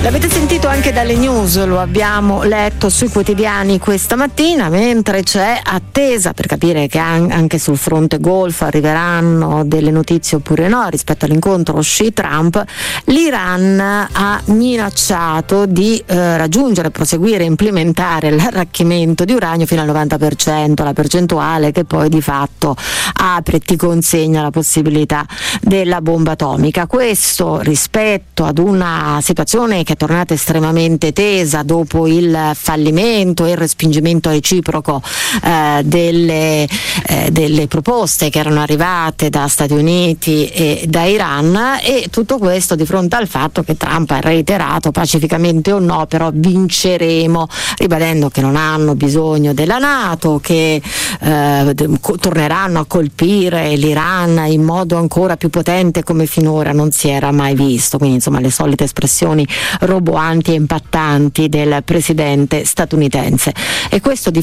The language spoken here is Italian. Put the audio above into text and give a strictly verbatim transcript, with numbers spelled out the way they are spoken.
L'avete sentito anche dalle news, lo abbiamo letto sui quotidiani questa mattina, mentre c'è attesa per capire che anche sul fronte Golf arriveranno delle notizie oppure no rispetto all'incontro Xi-Trump. L'Iran ha minacciato di eh, raggiungere, proseguire e implementare l'arricchimento di uranio fino al novanta per cento, la percentuale che poi di fatto apre e ti consegna la possibilità della bomba atomica. Questo rispetto ad una situazione che è tornata estremamente tesa dopo il fallimento e il respingimento reciproco eh, delle, eh, delle proposte che erano arrivate da Stati Uniti e da Iran, e tutto questo di fronte al fatto che Trump ha reiterato, pacificamente o no, però vinceremo, ribadendo che non hanno bisogno della NATO, che eh, torneranno a colpire l'Iran in modo ancora più potente come finora non si era mai visto. Quindi insomma le solite espressioni roboanti e impattanti del presidente statunitense, e questo di